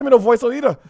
me no voice on either.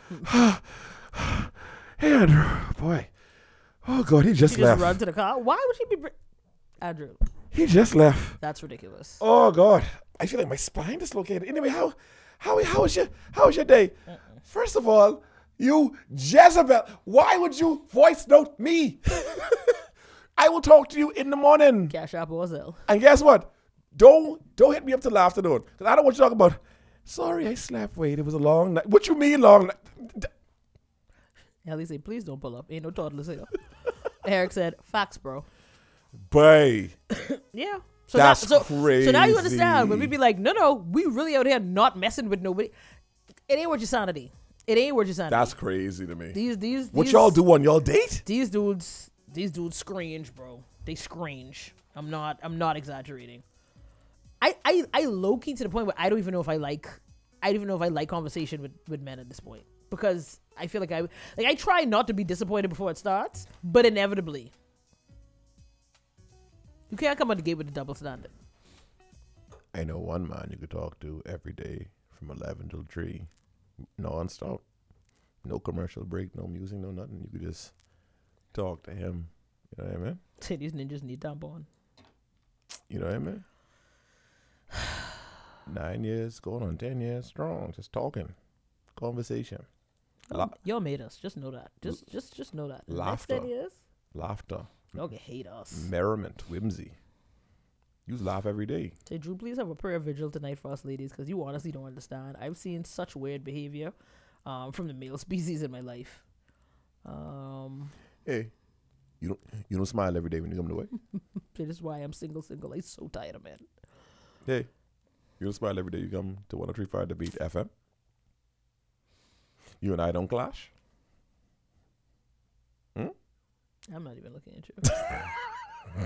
Hey, Andrew. Boy. Oh, God, he just She left. just run to the car. Why would she be... Andrew, He just left. that's ridiculous. Oh, God. I feel like my spine dislocated. Anyway, how was your day? First of all, you Jezebel, why would you voice note me? I will talk to you in the morning. Cash App or Zelle. And guess what? Don't hit me up till the afternoon. Because I don't want you to talk about, sorry, I slept late. It was a long night. What you mean long night? Ellie said, please don't pull up. Ain't no toddlers here. Eric said, facts, bro. Boy, Yeah. So that's crazy. So now you crazy. understand when we be like, no, we really out here not messing with nobody. It ain't worth your sanity. It ain't worth your sanity. That's crazy to me. What These y'all do on y'all date? These dudes scringe, bro. They scringe. I'm not exaggerating. I low key to the point where I don't even know if I like conversation with men at this point, because I feel like I try not to be disappointed before it starts, but inevitably you can't come out the gate with a double standard. I know one man you could talk to every day from 11 till 3, non-stop. No commercial break, no music, no nothing. You could just talk to him. You know what I mean? Say these ninjas need tampon. You know what I mean? 9 years, going on 10 years strong, just talking, conversation, Y'all made us. Just know that. Just know that. The next Laughter. 10 years, laughter, y'all can hate us. merriment, whimsy. You laugh every day. Say, Drew, please have a prayer vigil tonight for us ladies, because you honestly don't understand. I've seen such weird behavior from the male species in my life. Hey, you don't smile every day when you come to work. That is why I'm single. I'm so tired of men. Hey, you don't smile every day you come to 103.5 The Beat FM. You and I don't clash. I'm not even looking at you.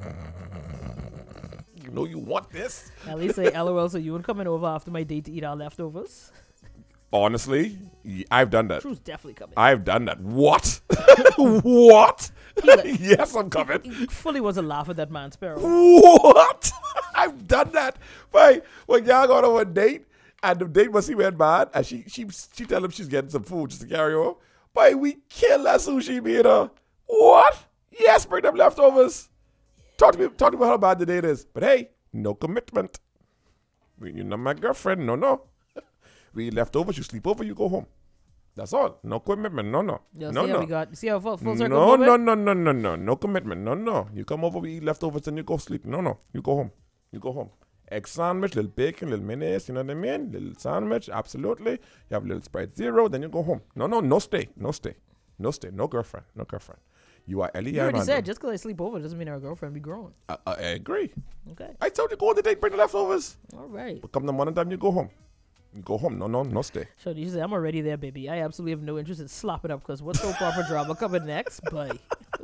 You know you want this. At least say, LOL, so you and coming over after my date to eat our leftovers? Honestly, I've done that. Drew's definitely coming. I've done that. What? What? Yes, I'm coming. He fully was a laugh at that man, Sparrow. What? I've done that. Right. When y'all go on a date, and the date must be went bad, and she tell him she's getting some food just to carry over. But we kill that sushi meter. What? Yes, bring them leftovers. Talk to me about how bad the date is. But hey, no commitment. You're not my girlfriend. No. We eat leftovers, you sleep over, you go home. That's all. No commitment. No. Yo, No. See how full circle No. moving? No commitment. No. You come over, we eat leftovers, and you go sleep. No. You go home. Egg sandwich, little bacon, little mayonnaise, you know what I mean? Little sandwich, absolutely. You have a little Sprite Zero, then you go home. No stay. No girlfriend. You are Ellie. You already said, just because I sleep over doesn't mean our girlfriend be grown. I agree. Okay. I told you go on the date, bring the leftovers. All right. But come the morning time, you go home. No stay. So you say, I'm already there, baby. I absolutely have no interest in slopping up, because what's soap opera drama coming next? Bye.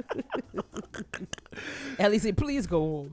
Ellie said, please go home.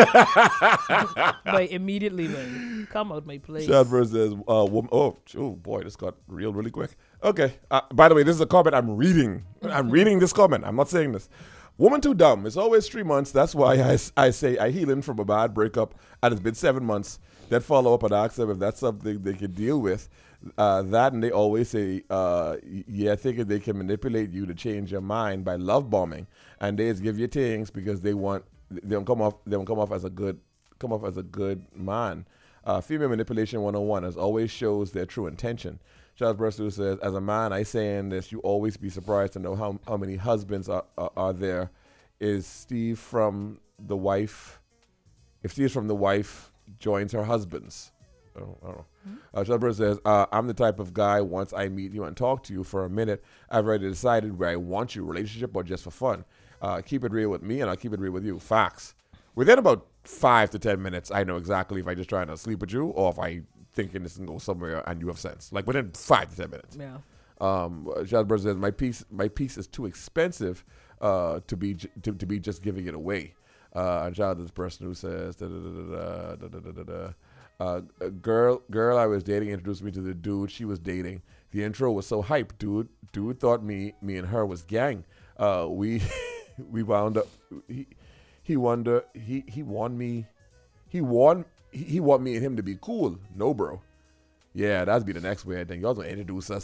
But immediately, man, come out my place. Shadbird says, oh boy, this got real really quick. Okay. By the way, this is a comment I'm reading. I'm reading this comment. I'm not saying this. Woman too dumb. It's always 3 months. That's why I say I healing from a bad breakup, and it's been 7 months. Then follow up and ask them if that's something they can deal with. That, and they always say, thinking they can manipulate you to change your mind by love bombing, and they just give you things because they don't come off as a good man. Female manipulation 101 as always shows their true intention. Charles Burstow says, as a man, I say in this, you always be surprised to know how many husbands are there. Is Steve from the wife? If Steve's from the wife, joins her husband's. I don't know. Charles Burstow says, I'm the type of guy, once I meet you and talk to you for a minute, I've already decided where I want you, relationship or just for fun. Keep it real with me and I'll keep it real with you. Facts. Within about 5 to 10 minutes, I know exactly if I just trying to sleep with you or if I thinking this can go somewhere and you have sense. Like within 5 to 10 minutes. Yeah. Charles Burstow says, my piece is too expensive to be just giving it away. And Charles is the person who says, girl I was dating introduced me to the dude she was dating. The intro was so hype, dude. Dude thought me and her was gang. We wound up. He want me and him to be cool. No, bro. Yeah, that'd be the next weird thing. Y'all gonna introduce us